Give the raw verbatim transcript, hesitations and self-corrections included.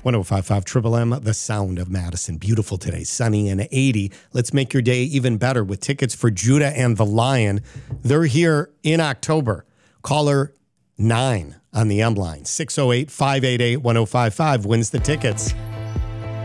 one oh five point five Triple M, the sound of Madison. Beautiful today, sunny and eighty. Let's make your day even better with tickets for Judah and the Lion. They're here in October. Caller nine on the M line. six oh eight, five eight eight, one oh five five wins the tickets.